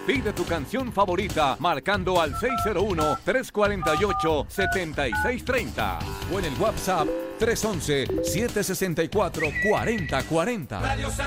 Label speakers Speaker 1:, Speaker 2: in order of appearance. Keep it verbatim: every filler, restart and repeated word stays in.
Speaker 1: Pide tu canción favorita marcando al seis cero uno, tres cuatro ocho, siete seis tres cero o en el WhatsApp tres uno uno, siete seis cuatro, cuatro cero cuatro cero.